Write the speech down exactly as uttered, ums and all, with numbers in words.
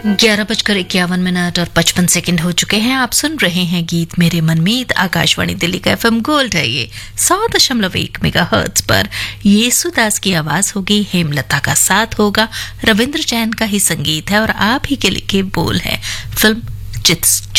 ग्यारह बजकर इक्यावन मिनट और पचपन सेकंड हो चुके हैं। आप सुन रहे हैं गीत मेरे मनमीत। आकाशवाणी दिल्ली का एफएम गोल्ड है ये सौ दशमलव एक मेगा हर्ट्ज पर। येसुदास की आवाज होगी, हेमलता का साथ होगा, रविंद्र जैन का ही संगीत है और आप ही के लिखे बोल है। फिल्म चित